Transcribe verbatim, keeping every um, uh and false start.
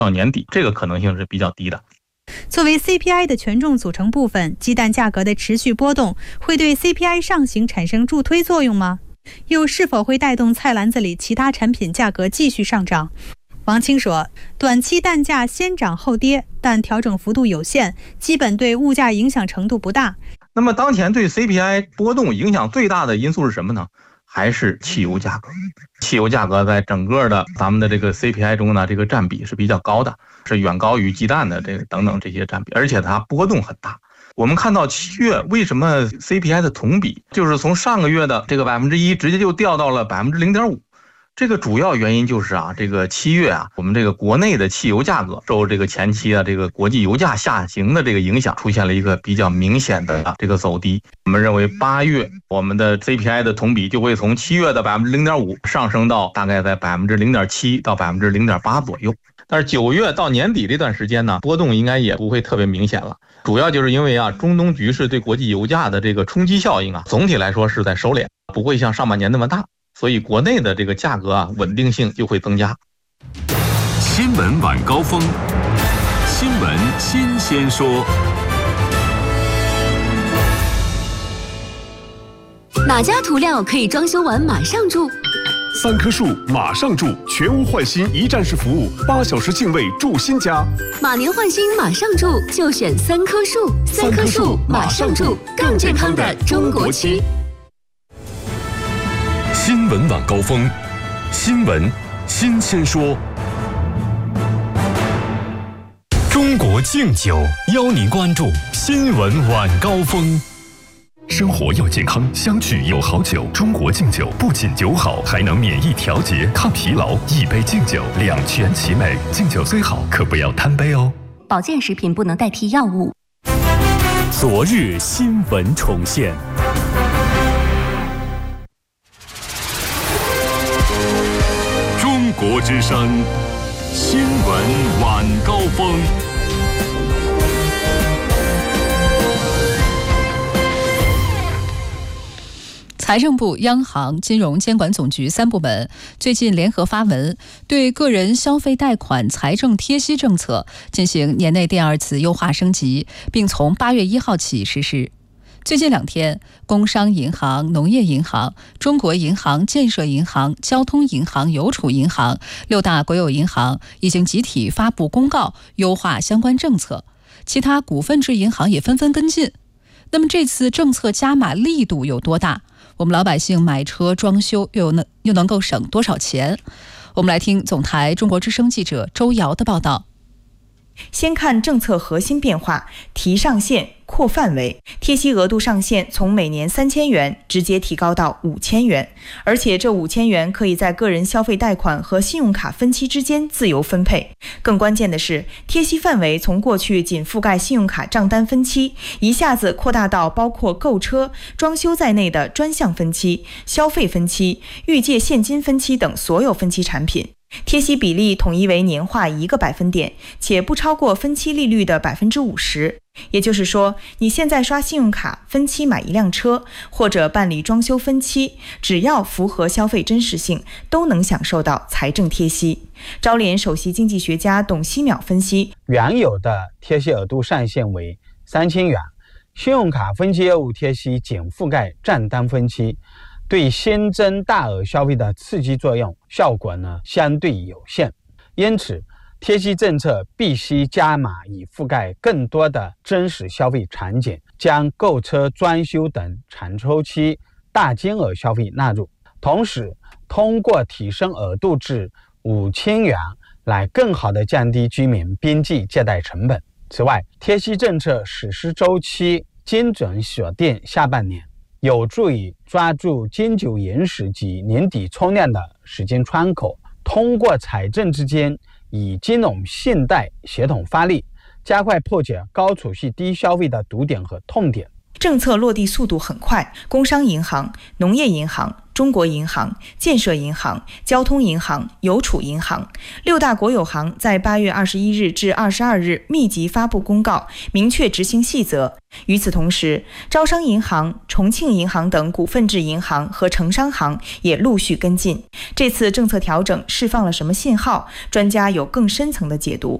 到年底，这个可能性是比较低的。 作为 C P I 的权重组成部分，鸡蛋价格的持续波动会对 C P I 上行产生助推作用吗？又是否会带动菜篮子里其他产品价格继续上涨？王清说，短期蛋价先涨后跌，但调整幅度有限，基本对物价影响程度不大。 那么当前对 C P I 波动影响最大的因素是什么呢？还是汽油价格。汽油价格在整个的咱们的这个 C P I 中呢，这个占比是比较高的，是远高于鸡蛋的这个等等这些占比，而且它波动很大。我们看到七月为什么 C P I 的同比就是从上个月的这个百分之一直接就掉到了百分之零点五。这个主要原因就是啊，这个七月啊，我们这个国内的汽油价格受这个前期啊这个国际油价下行的这个影响，出现了一个比较明显的这个走低。我们认为八月我们的 C P I 的同比就会从七月的百分之零点五上升到大概在百分之零点七到百分之零点八左右。但是九月到年底这段时间呢，波动应该也不会特别明显了。主要就是因为啊，中东局势对国际油价的这个冲击效应啊，总体来说是在收敛，不会像上半年那么大。所以国内的这个价格啊，稳定性就会增加。 新闻晚高峰，新闻新鲜说。 哪家涂料可以装修完马上住？ 三棵树马上住，全屋换新一站式服务，八小时净位住新家。 马年换新马上住，就选三棵树。三棵树马上住，更健康的中国区。 新闻晚高峰，新闻新鲜说。中国敬酒邀您关注新闻晚高峰。生活要健康，相聚有好酒。中国敬酒不仅酒好，还能免疫调节、抗疲劳。一杯敬酒，两全其美。敬酒最好，可不要贪杯哦。 保健食品不能代替药物。 昨日新闻重现。中国之声，新闻晚高峰。 财政部、央行、金融监管总局三部门最近联合发文，对个人消费贷款财政贴息政策进行年内第二次优化升级，并从八月一号起实施。最近两天，工商银行、农业银行、中国银行、建设银行、交通银行、邮储银行六大国有银行已经集体发布公告，优化相关政策，其他股份制银行也纷纷跟进。那么这次政策加码力度有多大？我们老百姓买车装修又能又能够省多少钱？我们来听总台中国之声记者周瑶的报道。 先看政策核心变化，提上限、扩范围，贴息额度上限从每年三千元直接提高到五千元，而且这五千元可以在个人消费贷款和信用卡分期之间自由分配。更关键的是，贴息范围从过去仅覆盖信用卡账单分期，一下子扩大到包括购车、装修在内的专项分期、消费分期、预借现金分期等所有分期产品。贴息比例统一为年化一个百分点，且不超过分期利率的百分之五十。也就是说，你现在刷信用卡分期买一辆车，或者办理装修分期，只要符合消费真实性，都能享受到财政贴息。招联首席经济学家董希淼分析， 原有的贴息额度上限为三千元，信用卡分期业务贴息仅覆盖账单分期，对新增大额消费的刺激作用效果呢相对有限，因此贴息政策必须加码，以覆盖更多的真实消费场景，将购车、装修等长周期大金额消费纳入，同时通过提升额度至五千元来更好地降低居民边际借贷成本。此外，贴息政策实施周期精准锁定下半年，有助于抓住金九银十及年底冲量的时间窗口，通过财政之间以金融信贷协同发力，加快破解高储蓄低消费的堵点和痛点。 政策落地速度很快，工商银行、农业银行、 中国银行、建设银行、交通银行、邮储银行。六大国有行在八月二十一日至二十二日密集发布公告，明确执行细则。与此同时，招商银行、重庆银行等股份制银行和城商行也陆续跟进。这次政策调整释放了什么信号？专家有更深层的解读。